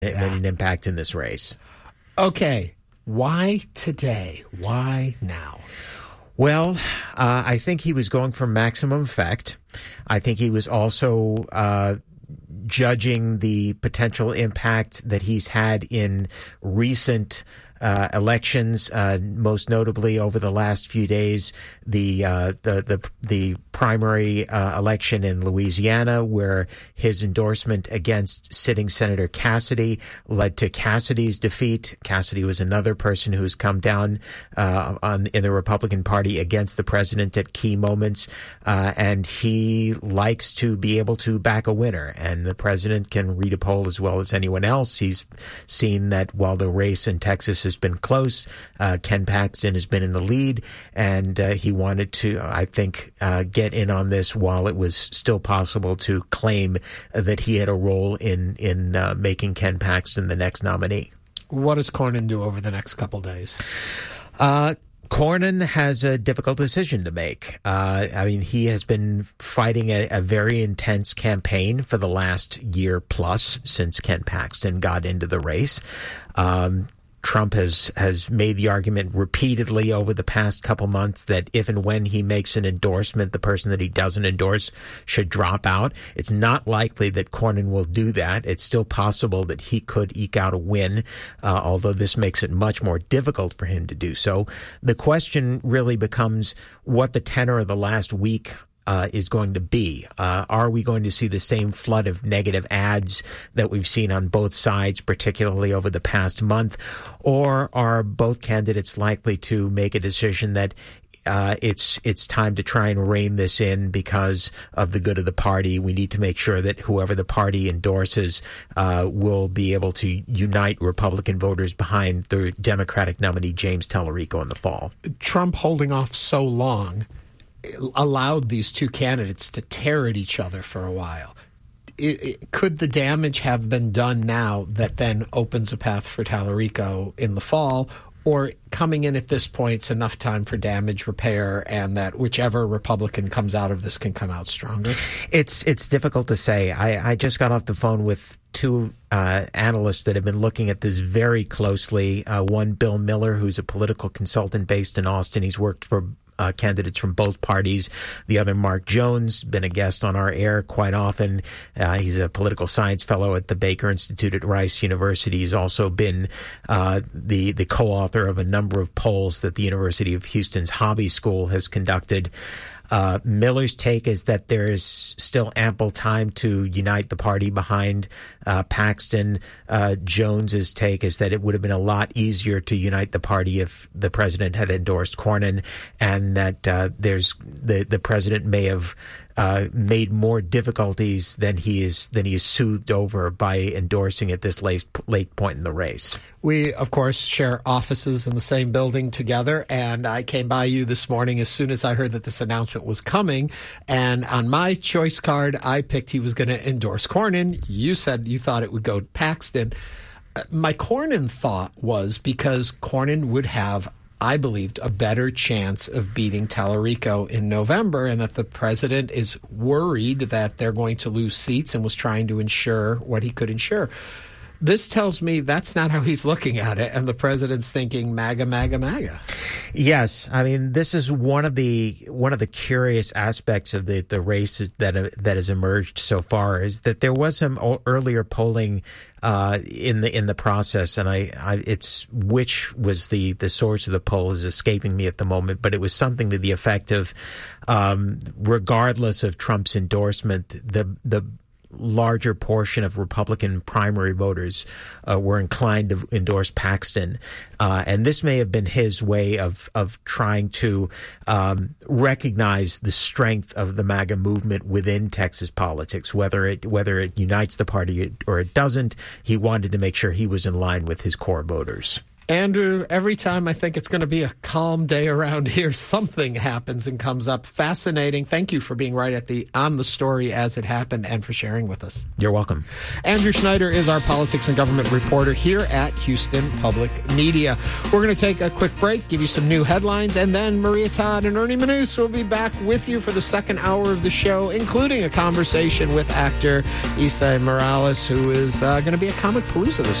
an impact in this race. Okay. Why today? Why now? Well, I think he was going for maximum effect. I think he was also judging the potential impact that he's had in recent elections, most notably over the last few days, the primary election in Louisiana, where his endorsement against sitting Senator Cassidy led to Cassidy's defeat. Cassidy was another person who's come down in the Republican Party against the president at key moments, and he likes to be able to back a winner. And the president can read a poll as well as anyone else. He's seen that while the race in Texas has been close, Ken Paxton has been in the lead, and he wanted to, I think, get in on this while it was still possible to claim that he had a role in making Ken Paxton the next nominee. What does Cornyn do over the next couple days? Cornyn has a difficult decision to make. I mean, he has been fighting a very intense campaign for the last year plus since Ken Paxton got into the race. Trump has made the argument repeatedly over the past couple months that if and when he makes an endorsement, the person that he doesn't endorse should drop out. It's not likely that Cornyn will do that. It's still possible that he could eke out a win, although this makes it much more difficult for him to do so. The question really becomes what the tenor of the last week is going to be. Are we going to see the same flood of negative ads that we've seen on both sides, particularly over the past month? Or are both candidates likely to make a decision that it's time to try and rein this in because of the good of the party? We need to make sure that whoever the party endorses will be able to unite Republican voters behind the Democratic nominee, James Tallarico, in the fall. Trump holding off so long allowed these two candidates to tear at each other for a while. Could the damage have been done now that then opens a path for Tallarico in the fall? Or coming in at this point, it's enough time for damage repair and that whichever Republican comes out of this can come out stronger? It's difficult to say. I just got off the phone with two analysts that have been looking at this very closely. One, Bill Miller, who's a political consultant based in Austin. He's worked for candidates from both parties. The other, Mark Jones, been a guest on our air quite often. He's a political science fellow at the Baker Institute at Rice University. He's also been the co-author of a number of polls that the University of Houston's Hobby School has conducted. Miller's take is that there is still ample time to unite the party behind Paxton. Jones's take is that it would have been a lot easier to unite the party if the president had endorsed Cornyn, and that the president may have made more difficulties than he is soothed over by endorsing at this late point in the race. We, of course, share offices in the same building together, and I came by you this morning as soon as I heard that this announcement was coming, and on my choice card, I picked he was going to endorse Cornyn. You said you thought it would go to Paxton. My Cornyn thought was because Cornyn would have, I believed, a better chance of beating Tallarico in November, and that the president is worried that they're going to lose seats and was trying to ensure what he could ensure. This tells me that's not how he's looking at it, and the president's thinking MAGA, MAGA, MAGA. Yes, I mean, this is one of the curious aspects of the race that has emerged so far, is that there was some earlier polling in the process, and it's which was the source of the poll is escaping me at the moment, but it was something to the effect of regardless of Trump's endorsement, the larger portion of Republican primary voters were inclined to endorse Paxton. And this may have been his way of trying to recognize the strength of the MAGA movement within Texas politics, whether it unites the party or it doesn't. He wanted to make sure he was in line with his core voters. Andrew, every time I think it's going to be a calm day around here, something happens and comes up. Fascinating. Thank you for being right on the story as it happened and for sharing with us. You're welcome. Andrew Schneider is our politics and government reporter here at Houston Public Media. We're going to take a quick break, give you some new headlines, and then Maria Todd and Ernie Manous will be back with you for the second hour of the show, including a conversation with actor Isai Morales, who is going to be at Comic Palooza this